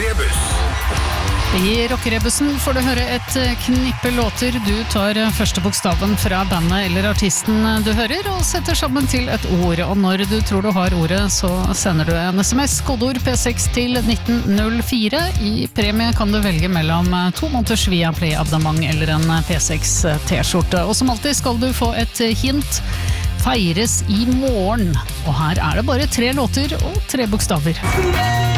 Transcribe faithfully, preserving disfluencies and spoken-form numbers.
Rockerebus. I Rockerebussen får du høre et knippe låter. Du tar første bokstaven fra bandet eller artisten du hører, og setter sammen til et ord. Og når du tror du har ordet, så sender du en sms, kodeord P seks til nitten null fire. I premie kan du velge mellom to måneders Viaplay-abonnement eller en P seks T-skjorte. Og som alltid skal du få et hint. Feires i morgen. Og her er det bare tre låter og tre bokstaver.